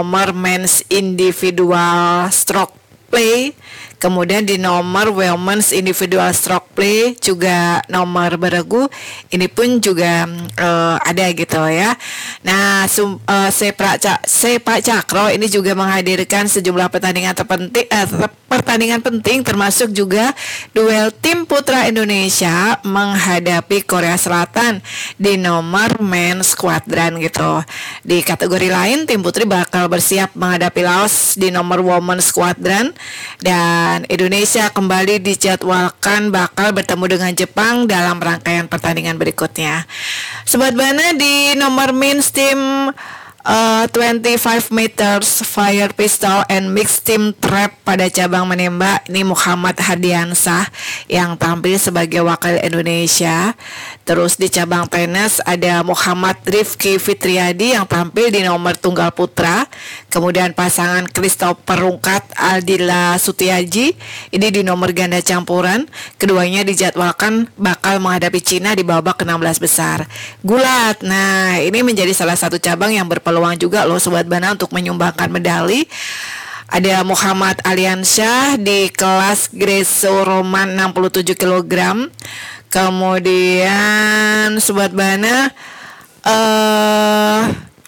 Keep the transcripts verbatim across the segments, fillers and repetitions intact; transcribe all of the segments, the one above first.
nomor men's individual stroke play, kemudian di nomor women's individual stroke play juga nomor beregu ini pun juga uh, ada gitu ya. Nah, sum, uh, sepak sepak cakro ini juga menghadirkan sejumlah pertandingan terpenting, uh, pertandingan penting termasuk juga duel tim putra Indonesia menghadapi Korea Selatan di nomor men's squadron gitu. Di kategori lain tim putri bakal bersiap menghadapi Laos di nomor women's squadron. Dan Indonesia kembali dijadwalkan bakal bertemu dengan Jepang dalam rangkaian pertandingan berikutnya. Sobat Bana, di nomor men's team uh, twenty-five meters fire pistol and mixed team trap pada cabang menembak, ini Muhammad Hardiansah yang tampil sebagai wakil Indonesia. Terus di cabang tenis ada Muhammad Rifki Fitriadi yang tampil di nomor tunggal putra. Kemudian pasangan Christopher Rungkat Aldila Sutiaji ini di nomor ganda campuran. Keduanya dijadwalkan bakal menghadapi Cina di babak enam belas besar. Gulat, nah ini menjadi salah satu cabang yang berpeluang juga loh Sobat Bana untuk menyumbangkan medali. Ada Muhammad Aliansyah di kelas Greco-Roman enam puluh tujuh kilogram. Kemudian Sobat Bana, uh,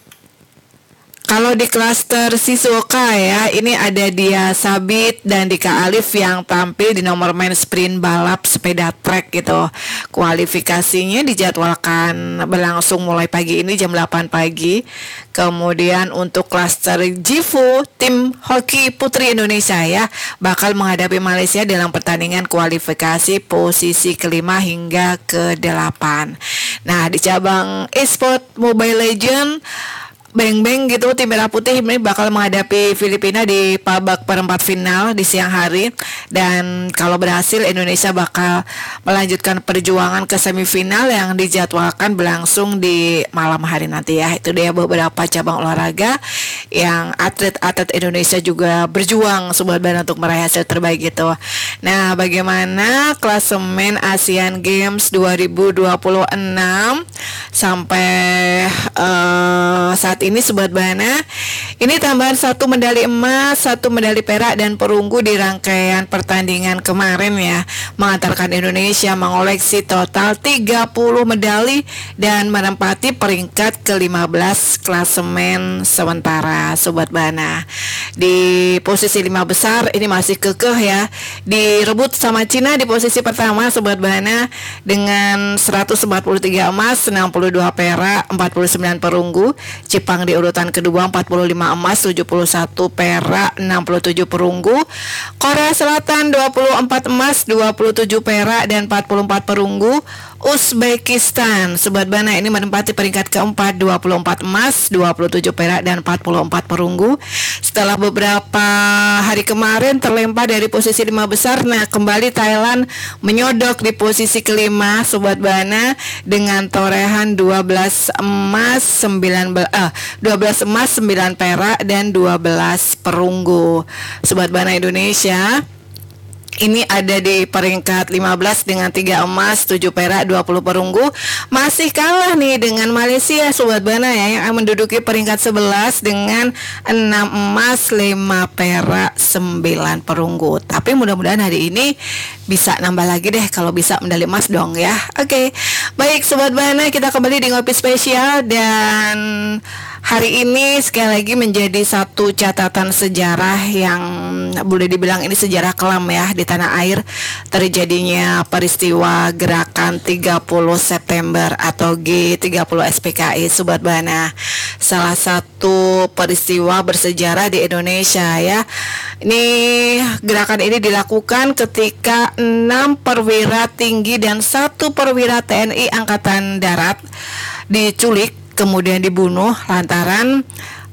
kalau di klaster Shizuoka ya, ini ada Dia Sabit dan Dika Alif yang tampil di nomor main sprint balap sepeda trek gitu. Kualifikasinya dijadwalkan berlangsung mulai pagi ini jam delapan pagi. Kemudian untuk klaster Jifu, tim hoki putri Indonesia ya bakal menghadapi Malaysia dalam pertandingan kualifikasi posisi kelima hingga ke delapan. Nah, di cabang e-sport Mobile Legends Beng-beng gitu, tim merah putih ini bakal menghadapi Filipina di babak perempat final di siang hari. Dan kalau berhasil Indonesia bakal melanjutkan perjuangan ke semifinal yang dijadwalkan berlangsung di malam hari nanti ya. Itu dia beberapa cabang olahraga yang atlet-atlet Indonesia juga berjuang Sobat Bana untuk meraih hasil terbaik gitu. Nah, bagaimana klasemen Asian Games dua ribu dua puluh enam sampai uh, saat ini Sobat Bana, ini tambahan satu medali emas, satu medali perak dan perunggu di rangkaian pertandingan kemarin ya, mengantarkan Indonesia mengoleksi total tiga puluh medali dan menempati peringkat ke lima belas klasemen sementara Sobat Bana. Di posisi lima besar ini masih kekeh ya, direbut sama Cina di posisi pertama Sobat Bana dengan seratus empat puluh tiga emas, enam puluh dua perak, empat puluh sembilan perunggu. Jepang di urutan kedua empat puluh lima emas, tujuh puluh satu perak, enam puluh tujuh perunggu. Korea Selatan dua puluh empat emas, dua puluh tujuh perak dan empat puluh empat perunggu. Uzbekistan Sobat Bana ini menempati peringkat keempat, dua puluh empat emas, dua puluh tujuh perak dan empat puluh empat perunggu. Setelah beberapa hari kemarin terlempar dari posisi lima besar, nah kembali Thailand menyodok di posisi kelima Sobat Bana dengan torehan dua belas emas, sembilan belas eh, dua belas emas, sembilan perak dan dua belas perunggu. Sobat Bana Indonesia ini ada di peringkat lima belas dengan tiga emas, tujuh perak, dua puluh perunggu. Masih kalah nih dengan Malaysia Sobat Bana ya, yang menduduki peringkat sebelas dengan enam emas, lima perak, sembilan perunggu. Tapi mudah-mudahan hari ini bisa nambah lagi deh, kalau bisa medali emas dong ya. Oke, baik Sobat Bana, kita kembali di Ngopi Spesial. Dan hari ini sekali lagi menjadi satu catatan sejarah yang boleh dibilang ini sejarah kelam ya di tanah air, terjadinya peristiwa gerakan tiga puluh September atau G tiga puluh S P K I Sobat Bana. Salah satu peristiwa bersejarah di Indonesia ya. Ini gerakan ini dilakukan ketika enam perwira tinggi dan satu perwira T N I Angkatan Darat diculik kemudian dibunuh lantaran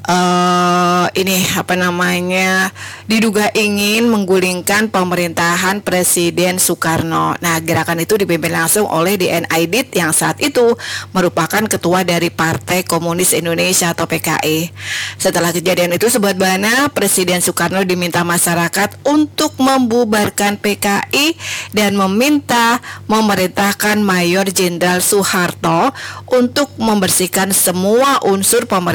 Uh, ini apa namanya diduga ingin menggulingkan pemerintahan Presiden Soekarno. Nah, gerakan itu dipimpin langsung oleh D N Aidit yang saat itu merupakan ketua dari Partai Komunis Indonesia atau P K I. Setelah kejadian itu Sobat Bana, Presiden Soekarno diminta masyarakat untuk membubarkan P K I dan meminta memerintahkan Mayor Jenderal Soeharto untuk membersihkan semua unsur pemerintah